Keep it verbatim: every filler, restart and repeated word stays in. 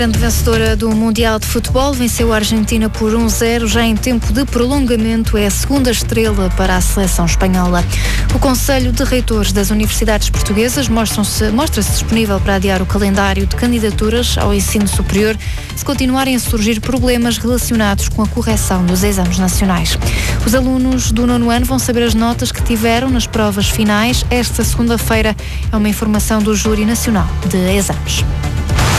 Grande vencedora do Mundial de Futebol, venceu a Argentina por um zero, já em tempo de prolongamento, é a segunda estrela para a seleção espanhola. O Conselho de Reitores das Universidades Portuguesas mostram-se, mostra-se disponível para adiar o calendário de candidaturas ao ensino superior se continuarem a surgir problemas relacionados com a correção dos exames nacionais. Os alunos do nono ano vão saber as notas que tiveram nas provas finais esta segunda-feira. É uma informação do Júri Nacional de Exames.